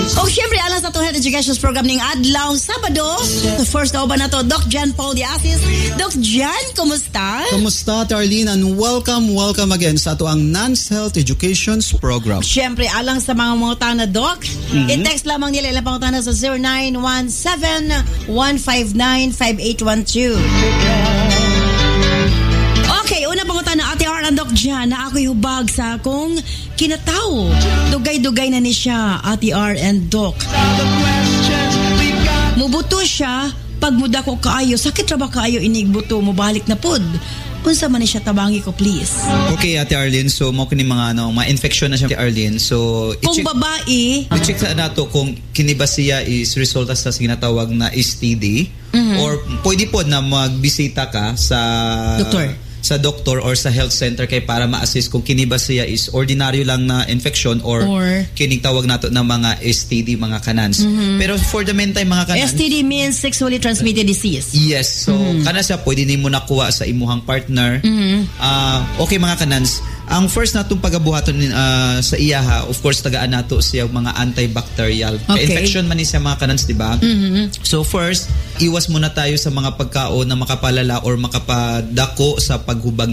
O syempre, alang sa itong Health Education Program ng Adlaw Sabado, the first na ba na to, Doc Jan Paul Diasis. Doc Jan, kumusta? Kumusta, Tarlene? And welcome again sa ito ang NANS Health Education Program. Syempre, alang sa mga mangutana, Doc, i-text lamang nila ilang pangutana sa 0917-159-5812. Okay, una pangutana, Ate R and Doc Jan, na ako'y hubag sa akong kinatao. Dugay-dugay na ni siya, Ate R and Doc. Mubuto siya, pag muda ko kaayo, sakit ra ba kaayo inigbuto, mubalik na pod. Unsa man ni siya, tabangi ko please. Okay, Ate Arlene, so mo kini mga ma-infection na siya, Ate Arlene. So kung babae, i-check sa nato kung kini ba siya is resulta sa ginatawag na STD or pwede po na magbisita ka sa doktor or sa health center kay para ma-assess kung kini ba siya is ordinaryo lang na infection or kini tawag nato na mga STD, mga kanans. Pero for the meantime, mga kanans, STD means sexually transmitted disease. Yes. So kana siya pwede nimo nakuha sa imuhang partner. Okay, mga kanans, ang first natong pagabuhaton sa iyaha, of course tagaan nato siya mga antibacterial. Infection man ni siya, mga kanans, di ba? So first, iwas muna tayo sa mga pagkaon na makapalala or makapadako sa paghubag